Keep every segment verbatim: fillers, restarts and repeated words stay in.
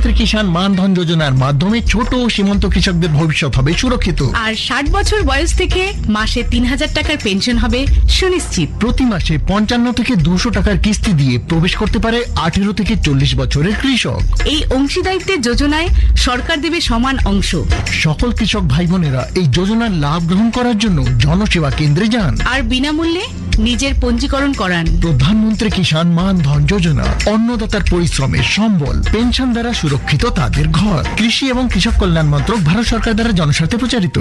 প্রধানমন্ত্রী কিষাণ মানধন যোজনার মাধ্যমে ছোট ও সীমান্ত কৃষকদের ভবিষ্যৎ হবে সুরক্ষিত। আর ষাট বছর বয়স থেকে মাসে তিন হাজার টাকার পেনশন হবে সুনিশ্চিত। প্রতি মাসে পঞ্চান্ন থেকে দুশো টাকার কিস্তি দিয়ে প্রবেশ করতে পারে আঠেরো থেকে চল্লিশ বছরের কৃষক। এই অংশীদারিত্বের যোজনায় সরকার দেবে সমান অংশ। সকল কৃষক ভাই বোনেরা এই যোজনার লাভ গ্রহণ করার জন্য জনসেবা কেন্দ্রে যান আর বিনামূল্যে নিজের পঞ্জীকরণ করান। প্রধানমন্ত্রী কিষাণ মানধন যোজনা, অন্নদাতার পরিশ্রমের সম্বল, পেনশন দ্বারা সুরক্ষিত তাদের ঘর। কৃষি এবং কৃষক কল্যাণ মন্ত্রক, ভারত সরকার দ্বারা জনস্বার্থে প্রচারিত।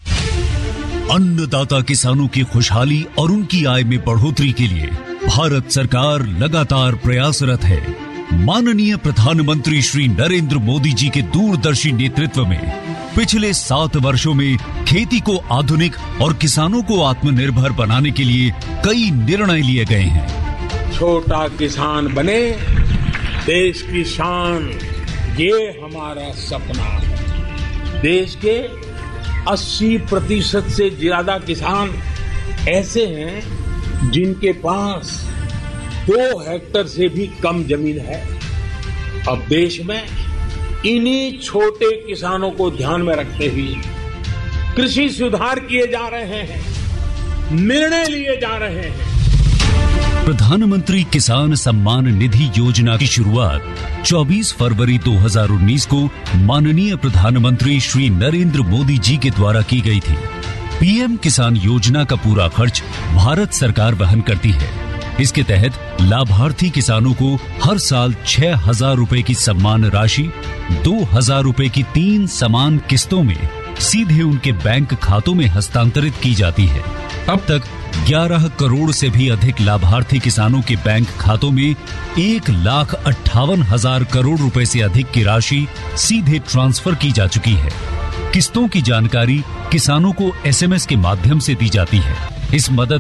अन्नदाता किसानों की खुशहाली और उनकी आय में बढ़ोतरी के लिए भारत सरकार लगातार प्रयासरत है। माननीय प्रधानमंत्री श्री नरेंद्र मोदी जी के दूरदर्शी नेतृत्व में पिछले सात वर्षों में खेती को आधुनिक और किसानों को आत्मनिर्भर बनाने के लिए कई निर्णय लिए गए हैं। छोटा किसान बने देश की शान, ये हमारा सपना है। देश के अस्सी प्रतिशत से ज्यादा किसान ऐसे हैं जिनके पास दो हेक्टेयर से भी कम जमीन है। अब देश में इन्हीं छोटे किसानों को ध्यान में रखते हुए कृषि सुधार किए जा रहे हैं, निर्णय लिए जा रहे हैं। प्रधानमंत्री किसान सम्मान निधि योजना की शुरुआत चौबीस फरवरी दो हज़ार उन्नीस को माननीय प्रधानमंत्री श्री नरेंद्र मोदी जी के द्वारा की गई थी। पीएम किसान योजना का पूरा खर्च भारत सरकार वहन करती है। इसके तहत लाभार्थी किसानों को हर साल छह हजार रुपए की सम्मान राशि दो हजार रुपए की तीन समान किस्तों में सीधे उनके बैंक खातों में हस्तांतरित की जाती है। अब तक ग्यारह करोड़ से भी अधिक लाभार्थी किसानों के बैंक खातों में एक लाख अट्ठावन हजार करोड़ रुपए से अधिक की राशि सीधे ट्रांसफर की जा चुकी है। किस्तों की जानकारी किसानों को एसएमएस के माध्यम से दी जाती है। इस मदद